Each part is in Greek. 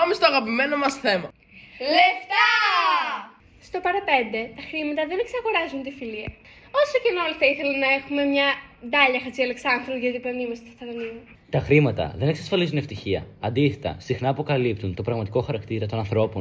πάμε στο αγαπημένο μας θέμα. Λεφτά! Στο παραπέντε, τα χρήματα δεν εξαγοράζουν τη φιλία. Όσο και να όλοι θα ήθελαν να έχουμε μια Ντάλια Χατζη-Αλεξάνδρου για διπλανή μας στη Θεσσαλονίκη. Τα χρήματα δεν εξασφαλίζουν ευτυχία. Αντίθετα, συχνά αποκαλύπτουν το πραγματικό χαρακτήρα των ανθρώπων.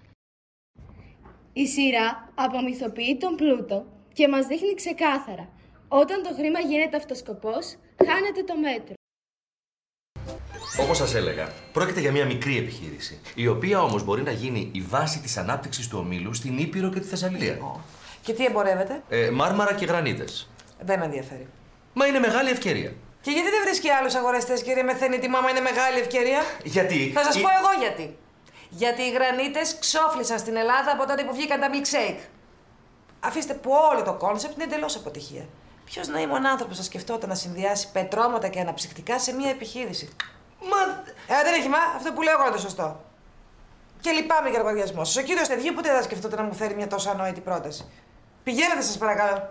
Η σειρά απομυθοποιεί τον πλούτο και μας δείχνει ξεκάθαρα. Όταν το χρήμα γίνεται αυτοσκοπός, χάνεται το μέτρο. Όπως σας έλεγα, πρόκειται για μια μικρή επιχείρηση, η οποία όμως μπορεί να γίνει η βάση της ανάπτυξης του ομίλου στην Ήπειρο και τη Θεσσαλία. Και τι εμπορεύετε? Μάρμαρα και γρανίτες. Δεν με ενδιαφέρει. Μα είναι μεγάλη ευκαιρία. Και γιατί δεν βρίσκει άλλους αγοραστές, κύριε Μεθενίτη, μάμα, είναι μεγάλη ευκαιρία? Γιατί? Θα σας πω εγώ γιατί. Γιατί οι γρανίτες ξόφλησαν στην Ελλάδα από τότε που βγήκαν τα milkshake. Αφήστε που όλο το κόνσεπτ είναι εντελώς αποτυχία. Ποιος να ήμουν άνθρωπος θα σκεφτόταν να συνδυάσει πετρώματα και αναψυκτικά σε μια επιχείρηση? Δεν έχει μα, αυτό που λέω εγώ είναι το σωστό. Και λυπάμαι για λογαριασμό σας. Ο κύριος Τεδιού ποτέ δεν θα σκεφτόταν να μου φέρει μια τόσο ανόητη πρόταση. Πηγαίνετε, σας παρακαλώ.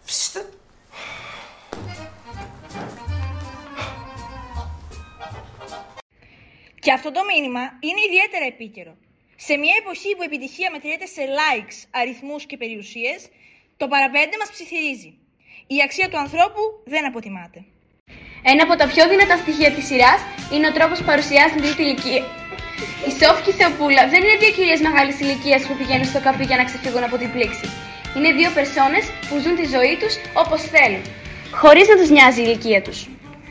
Και αυτό το μήνυμα είναι ιδιαίτερα επίκαιρο. Σε μια εποχή που η επιτυχία μετριέται σε likes, αριθμούς και περιουσίες, το παραπέντε μας ψιθυρίζει. Η αξία του ανθρώπου δεν αποτιμάται. Ένα από τα πιο δυνατά στοιχεία της σειράς είναι ο τρόπος που παρουσιάζει την τρίτη ηλικία. Η Σόφη και η Θεοπούλα δεν είναι δύο κυρίες μεγάλης ηλικίας που πηγαίνουν στο καπί για να ξεφύγουν από την πλήξη. Είναι δύο περσόνες που ζουν τη ζωή τους όπως θέλουν, χωρίς να τους νοιάζει η ηλικία τους.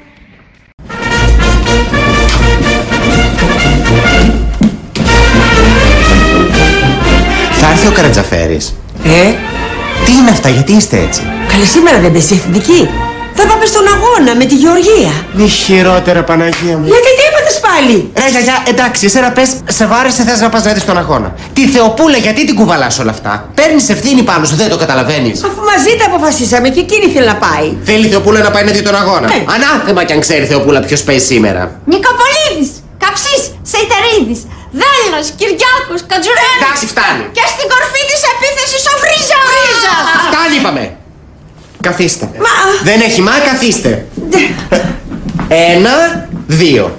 Θα έρθει ο Καρατζαφέρης. Τι είναι αυτά, γιατί είστε έτσι? Καλή, σήμερα δεν πες η εθνική. Θα πάμε στον αγώνα με τη Γεωργία. Μη χειρότερα, Παναγία μου. Γιατί τι είπατε πάλι? Ρε γιαγιά, εντάξει, εσένα πες, σε βάρεσε, θες να πας να δεις τον αγώνα. Τη Θεοπούλα, γιατί την κουβαλάς όλα αυτά? Παίρνεις ευθύνη πάνω σου, δεν το καταλαβαίνεις? Αφού μαζί τα αποφασίσαμε και εκείνη θέλει να πάει. Θέλει η Θεοπούλα να πάει να δει τον αγώνα. Ανάθεμα κι αν ξέρει η Θεοπούλα ποιος παίζει σήμερα. Νικοπολίδης, Καψής, Σεϊτερίδης, Δέλλος, Κυριάκος, Κατζουρέλης. Εντάξει, φτάνει. Και στην κορφή της επίθεσης ο Βρίζα. Φτάνει, είπαμε. Καθίστε. Δεν έχει μα, καθίστε. 1, 2.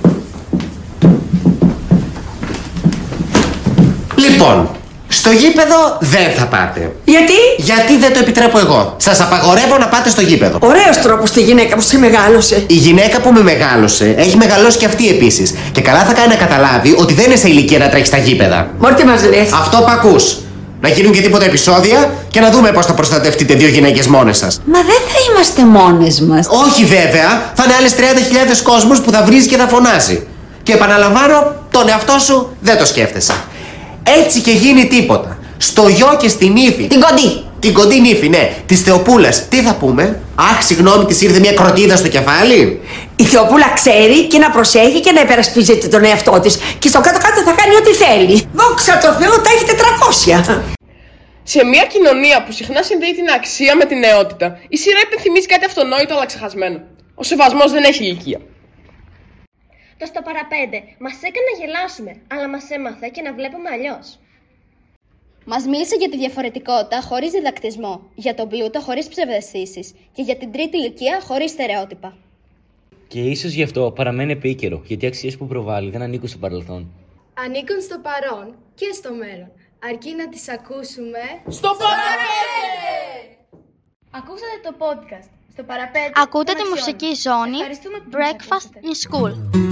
Λοιπόν, στο γήπεδο δεν θα πάτε. Γιατί? Γιατί δεν το επιτρέπω εγώ. Σας απαγορεύω να πάτε στο γήπεδο. Ωραίος τρόπος τη γυναίκα που σε μεγάλωσε. Η γυναίκα που με μεγάλωσε έχει μεγαλώσει και αυτή επίσης. Και καλά θα κάνει να καταλάβει ότι δεν είναι σε ηλικία να τρέχει στα γήπεδα. Μωρ, τι μας λες? Αυτό που ακούς. Να γίνουν και τίποτα επεισόδια και να δούμε πώς θα προστατευτείτε δύο γυναίκες μόνες σας. Μα δεν θα είμαστε μόνες μας. Όχι βέβαια, θα είναι άλλες 30.000 κόσμος που θα βρίζει και θα φωνάζει. Και επαναλαμβάνω, τον εαυτό σου δεν το σκέφτεσαι. Έτσι και γίνει τίποτα. Στο γιο και στην ύφη. Την κοντή. Την κοντή νύφη, ναι. Της Θεοπούλας. Τι θα πούμε? Αχ, συγγνώμη, της ήρθε μια κροτίδα στο κεφάλι. Η Θεοπούλα ξέρει και να προσέχει και να υπερασπίζεται τον εαυτό της. Και στο κάτω-κάτω θα κάνει ό,τι θέλει. Δόξα τω Θεώ, τα έχει 400. Σε μια κοινωνία που συχνά συνδέει την αξία με την νεότητα, η σειρά υπενθυμίζει κάτι αυτονόητο αλλά ξεχασμένο. Ο σεβασμός δεν έχει ηλικία. Το στο παραπέντε μας έκανε να γελάσουμε, αλλά μας έμαθε και να βλέπουμε αλλιώς. Μας μίλησε για τη διαφορετικότητα χωρίς διδακτισμό, για τον πλούτο χωρίς ψευδαισθήσεις και για την τρίτη ηλικία χωρίς στερεότυπα. Και ίσως γι' αυτό παραμένει επίκαιρο, γιατί οι αξίες που προβάλλει δεν ανήκουν στο παρελθόν. Ανήκουν στο παρόν και στο μέλλον, αρκεί να τις ακούσουμε στο παραπέντε! Ακούσατε το podcast στο παραπέντε. Ακούτε τη μουσική ζώνη Breakfast in School.